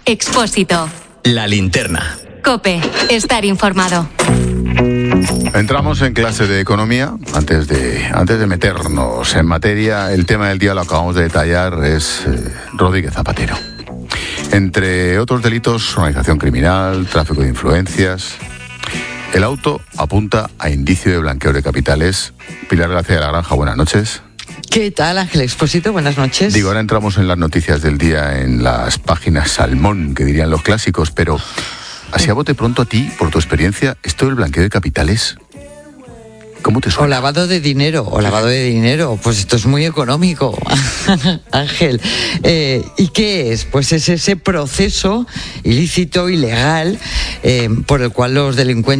Expósito. La linterna. COPE. Estar informado. Entramos en clase de economía. Antes de meternos en materia, el tema del día lo acabamos de detallar, es Rodríguez Zapatero. Entre otros delitos, organización criminal, tráfico de influencias. El auto apunta a indicio de blanqueo de capitales. Pilar García de la Granja, buenas noches. ¿Qué tal, Ángel Expósito? Buenas noches. Digo, ahora entramos en las noticias del día, en las páginas salmón, que dirían los clásicos, pero así a bote pronto, a ti, por tu experiencia, ¿esto del blanqueo de capitales, cómo te suena? O lavado de dinero, pues esto es muy económico, Ángel. ¿Y qué es? Pues es ese proceso ilícito, ilegal, por el cual los delincuentes